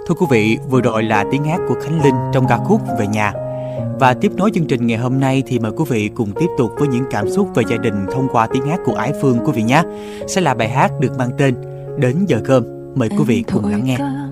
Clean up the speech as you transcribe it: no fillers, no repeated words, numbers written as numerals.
Thưa quý vị, vừa rồi là tiếng hát của Khánh Linh trong ca khúc Về Nhà. Và tiếp nối chương trình ngày hôm nay thì mời quý vị cùng tiếp tục với những cảm xúc về gia đình thông qua tiếng hát của Ái Phương quý vị nhé. Sẽ là bài hát được mang tên Đến Giờ Cơm. Mời quý vị cùng lắng nghe.